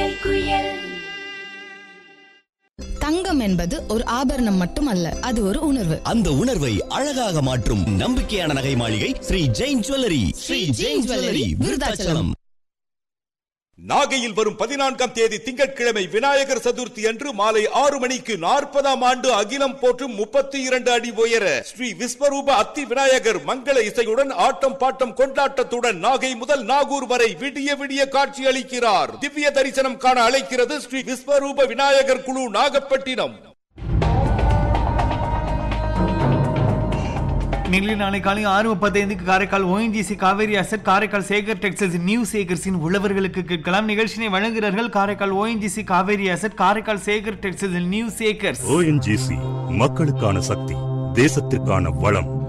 தங்கம் என்பது ஒரு ஆபரணம் மட்டுமல்ல, அது ஒரு உணர்வு. அந்த உணர்வை அழகாக மாற்றும் நம்பிக்கையான நகை மாளிகை ஸ்ரீ ஜெயின் ஜுவல்லரி. ஸ்ரீ ஜெயின் ஜுவல்லரி, விருதாச்சலம். நாகையில் வரும் 14ஆம் தேதி திங்கட்கிழமை விநாயகர் சதுர்த்தி அன்று மாலை 6 மணிக்கு 40ஆம் ஆண்டு அகிலம் போற்றும் 32 அடி உயர ஸ்ரீ விஸ்வரூப அத்தி விநாயகர் மங்கள இசையுடன் ஆட்டம் பாட்டம் கொண்டாட்டத்துடன் நாகை முதல் நாகூர் வரை விடிய விடிய காட்சி அளிக்கிறார். திவ்ய தரிசனம் காண அழைக்கிறது ஸ்ரீ விஸ்வரூப விநாயகர் குழு, நாகப்பட்டினம். நாளை காலை 6:35 Karaikal ONGC Kaveri asset, Karaikal Sekar textiles, new சேகர்ஸின் உழவர்களுக்கு கேட்கலாம். நிகழ்ச்சியை வழங்குகிறார்கள் Karaikal ONGC Kaveri asset, Karaikal Sekar textiles, new Sekar's. ONGC மக்களுக்கான சக்தி, தேசத்திற்கான வளம்.